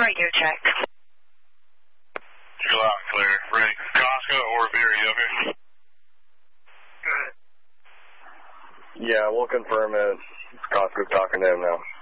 Radio check. You're loud and clear. Ready. Costco or Beery, over. Yeah, we'll confirm it. Costco's talking to him now.